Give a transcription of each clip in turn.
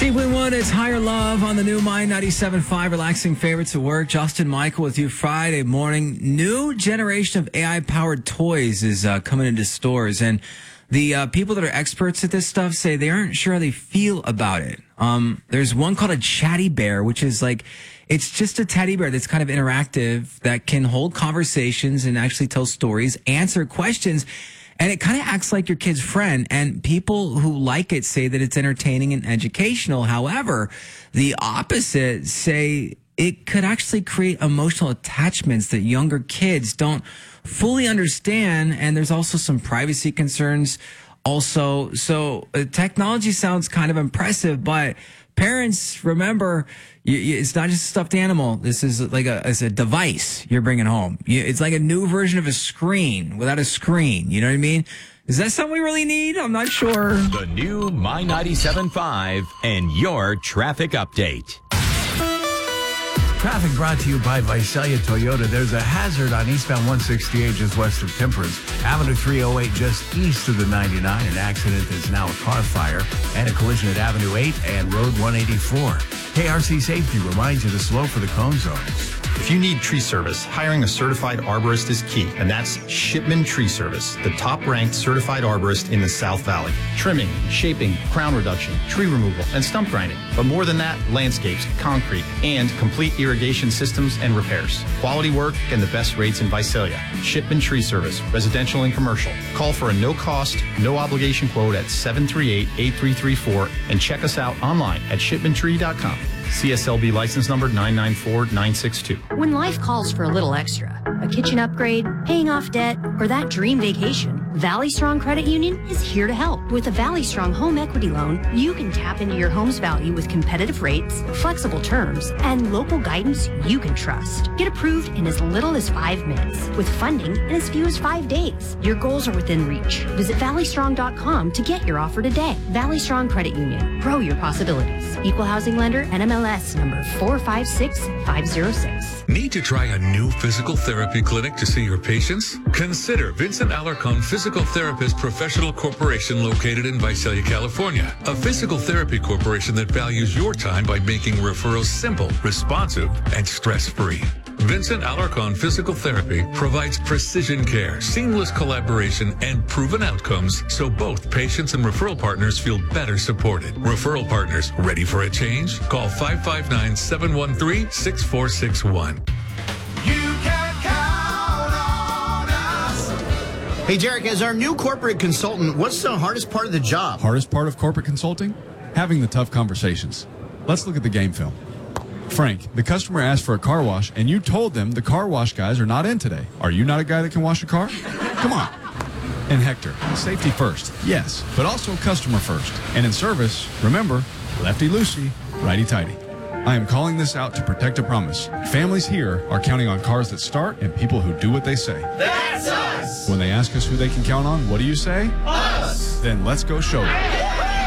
Steve Winwood, it's Higher Love on the new My 97.5 relaxing favorites at work. Justin Michael with you Friday morning. New generation of AI-powered toys is coming into stores, and the people that are experts at this stuff say they aren't sure how they feel about it. There's one called a Chatty Bear, which is like, it's just a teddy bear that's kind of interactive that can hold conversations and actually tell stories, answer questions. And it kind of acts like your kid's friend. And people who like it say that it's entertaining and educational. However, the opposite say it could actually create emotional attachments that younger kids don't fully understand. And there's also some privacy concerns also. So technology sounds kind of impressive, but parents, remember, it's not just a stuffed animal. This is like it's a device you're bringing home. It's like a new version of a screen without a screen. You know what I mean? Is that something we really need? I'm not sure. The new My 97.5 and your traffic update. Traffic brought to you by Visalia Toyota. There's a hazard on eastbound 168 just west of Temperance. Avenue 308 just east of the 99. An accident is now a car fire and a collision at Avenue 8 and Road 184. KRC Safety reminds you to slow for the cone zones. If you need tree service, hiring a certified arborist is key, and that's Shipman Tree Service, the top-ranked certified arborist in the South Valley. Trimming, shaping, crown reduction, tree removal, and stump grinding. But more than that, landscapes, concrete, and complete irrigation systems and repairs. Quality work and the best rates in Visalia. Shipman Tree Service, residential and commercial. Call for a no-cost, no-obligation quote at 738-8334 and check us out online at shipmantree.com. CSLB license number 994962. When life calls for a little extra, a kitchen upgrade, paying off debt, or that dream vacation, Valley Strong Credit Union is here to help. With a Valley Strong home equity loan, you can tap into your home's value with competitive rates, flexible terms, and local guidance you can trust. Get approved in as little as 5 minutes, with funding in as few as 5 days. Your goals are within reach. Visit valleystrong.com to get your offer today. Valley Strong Credit Union. Grow your possibilities. Equal housing lender, NMLS number 456506. Need to try a new physical therapy clinic to see your patients? Consider Vincent Alarcon Physical Therapist Professional Corporation located in Visalia, California. A physical therapy corporation that values your time by making referrals simple, responsive, and stress-free. Vincent Alarcon Physical Therapy provides precision care, seamless collaboration, and proven outcomes so both patients and referral partners feel better supported. Referral partners, ready for a change? Call 559-713-6461. Hey, Derek, as our new corporate consultant, what's the hardest part of the job? Hardest part of corporate consulting? Having the tough conversations. Let's look at the game film. Frank, the customer asked for a car wash, and you told them the car wash guys are not in today. Are you not a guy that can wash a car? Come on. And Hector, safety first, yes, but also customer first. And in service, remember, lefty-loosey, righty-tighty. I am calling this out to protect a promise. Families here are counting on cars that start and people who do what they say. That's us! When they ask us who they can count on, what do you say? Us! Then let's go show them.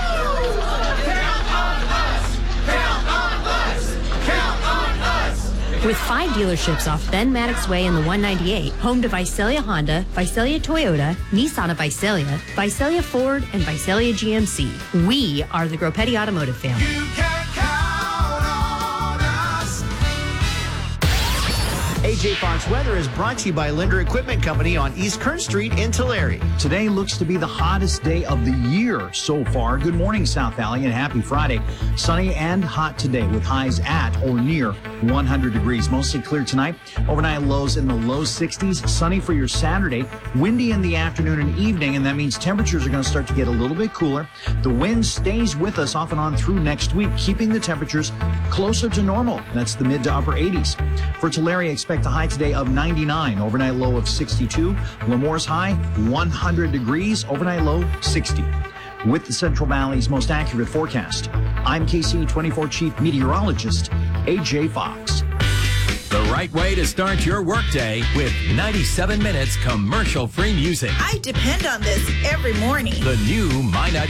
With 5 dealerships off Ben Maddox Way in the 198, home to Visalia Honda, Visalia Toyota, Nissan of Visalia, Visalia Ford, and Visalia GMC, we are the Groppetti Automotive family. You can count on us. AJ Fox Weather is brought to you by Linder Equipment Company on East Kern Street in Tulare. Today looks to be the hottest day of the year so far. Good morning, South Valley, and happy Friday. Sunny and hot today with highs at or near 100 degrees. Mostly clear tonight. Overnight lows in the low 60s. Sunny for your Saturday. Windy in the afternoon and evening, and that means temperatures are going to start to get a little bit cooler. The wind stays with us off and on through next week, keeping the temperatures closer to normal. That's the mid to upper 80s. For Tulare, expect a high today of 99, overnight low of 62. Lemoore's high 100 degrees, overnight low 60. With the Central Valley's most accurate forecast, I'm KC24 Chief Meteorologist AJ Fox. The right way to start your workday with 97 minutes commercial-free music. I depend on this every morning. The new My 97.